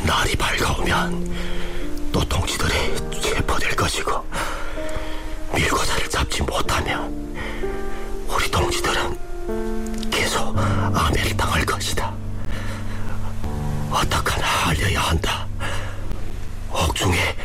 날이 밝아오면 또 동지들이 체포될 것이고, 밀고자를 잡지 못하면 우리 동지들은 계속 아매를 당할 것이다. 어떡하나 알려야 한다. 옥중에